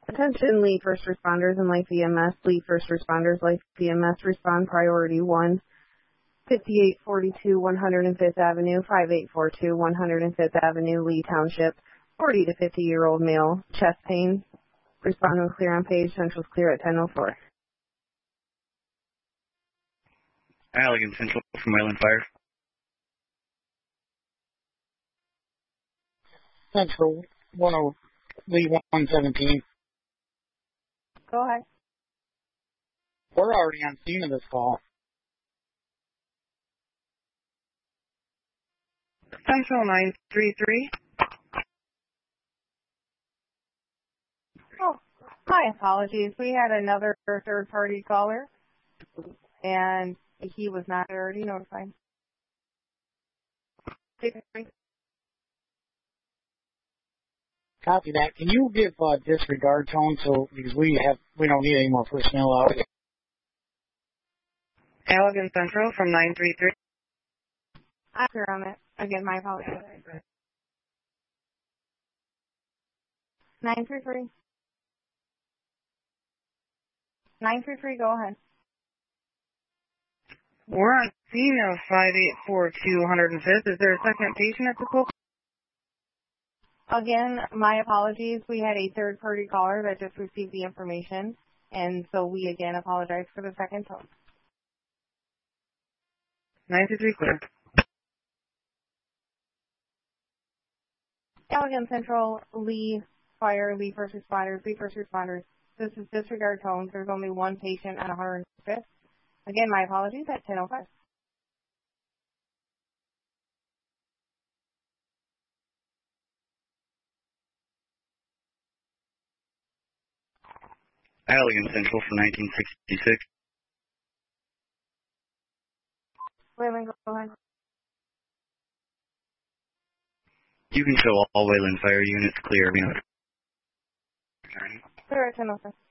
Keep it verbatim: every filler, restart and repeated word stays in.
Attention Lee first responders and Life E M S. Lee first responders, Life E M S respond priority one. fifty-eight forty-two one hundred fifth Avenue, five eight four two one hundred fifth Avenue, Lee Township. forty to fifty year old male, chest pain. Respond was clear on page. Central's clear at ten oh four. Allegan Central from Wayland Fire. Central one oh Lee one seventeen. Go ahead. We're already on scene of this call. Central nine three three. Oh, my apologies. We had another third-party caller, and he was not already notified. Copy that. Can you give uh, disregard tone so because we have we don't need any more personnel out? Allegan Central from nine three three. I'm clear on it. Again, my apologies. nine three three. nine three three, go ahead. We're on scene of five eight four two one hundred fifth. Is there a second patient at the pool? Again, my apologies. We had a third-party caller that just received the information, and so we again apologize for the second tone. nine two three clear. Allegan Central, Lee Fire, Lee First Responders, Lee First Responders. This is disregard tones. There's only one patient on one hundred fifth. Again, my apologies at ten oh five. Allegan Central from nineteen sixty-six. Wayland, go ahead. You can show all Wayland Fire units clear. Clear at ten oh five.